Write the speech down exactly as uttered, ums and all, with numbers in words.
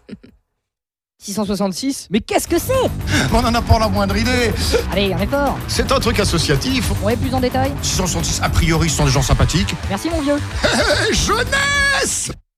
six cent soixante-six? Mais qu'est-ce que c'est? On n'en a pas la moindre idée. Allez, un effort. C'est un truc associatif. Ouais, plus en détail. six cent soixante-six, a priori, ce sont des gens sympathiques. Merci mon vieux. Hey, jeunesse!